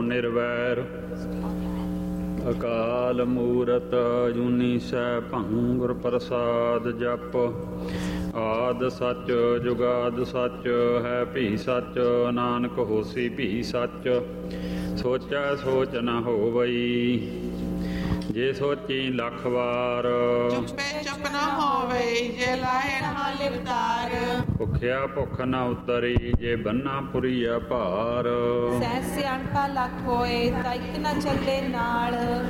ਨਿਰਵੈਰ। ਅਕਾਲ ਮੂਰਤ ਅਜੂਨੀ ਸੈਭੰ ਗੁਰ ਪ੍ਰਸਾਦ ਜਪ। ਆਦਿ ਸੱਚ ਜੁਗਾਦਿ ਸੱਚ ਹੈ ਭੀ ਸੱਚ। ਨਾਨਕ ਹੋਸੀ ਭੀ ਸੱਚ। ਸੋਚੈ ਸੋਚ ਨ ਹੋਵਈ ਜੇ ਸੋਚੀ ਲੱਖ ਵਾਰ। ਚੁੱਪੇ ਚੁੱਪ ਨ ਹੋਵੇ ਜੇ ਲਾਹੇ ਨਾ ਲਿਵਤਾਰ। ਭੁਖਿਆ ਭੁੱਖ ਨ ਉਤਰੀ ਜੇ ਬੰਨਾ ਪੁਰੀਆ ਭਾਰ। ਸਹਿ ਸਿਆਣਪਾ ਲੱਖ ਹੋਏ ਤਾਂ ਇੱਕ ਨਾ ਚੱਲੇ ਨਾਲ।